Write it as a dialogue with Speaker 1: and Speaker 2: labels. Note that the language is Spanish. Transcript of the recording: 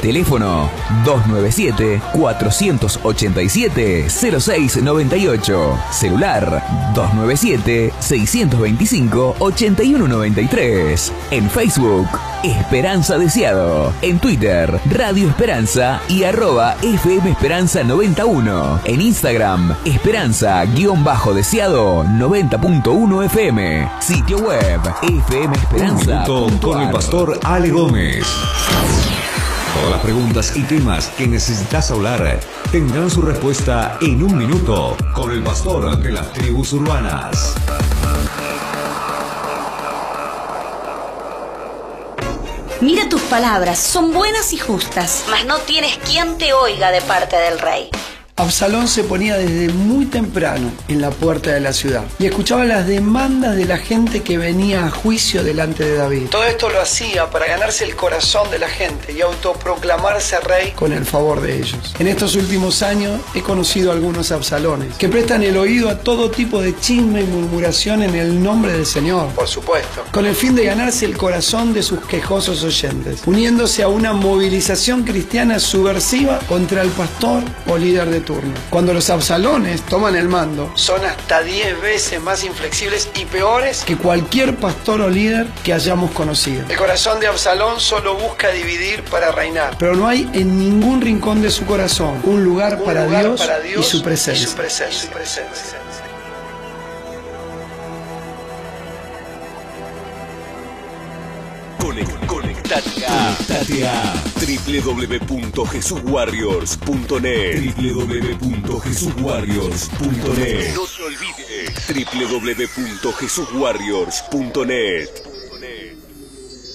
Speaker 1: Teléfono 297-487-0698. Celular 297-625-8193. En Facebook, Esperanza Deseado. En Twitter, Radio Esperanza y @FM Esperanza 91. En Instagram, Esperanza-Deseado 90.1 FM. Sitio web, FM Esperanza.
Speaker 2: Con el pastor Ale Gómez. Todas las preguntas y temas que necesitas hablar tendrán su respuesta en un minuto con el pastor de las tribus urbanas.
Speaker 3: Mira tus palabras, son buenas y justas, mas no tienes quien te oiga de parte del rey.
Speaker 4: Absalón se ponía desde muy temprano en la puerta de la ciudad y escuchaba las demandas de la gente que venía a juicio delante de David. Todo esto lo hacía para ganarse el corazón de la gente y autoproclamarse rey con el favor de ellos. En estos últimos años he conocido a algunos Absalones que prestan el oído a todo tipo de chisme y murmuración en el nombre del Señor, por supuesto, con el fin de ganarse el corazón de sus quejosos oyentes, uniéndose a una movilización cristiana subversiva contra el pastor o líder de turno. Cuando los Absalones toman el mando, son hasta 10 veces más inflexibles y peores que cualquier pastor o líder que hayamos conocido. El corazón de Absalón solo busca dividir para reinar, pero no hay en ningún rincón de su corazón un lugar para Dios y su presencia.
Speaker 5: Conectate a www.jesuswarriors.net. www.jesuswarriors.net. No te olvides, www.jesuswarriors.net.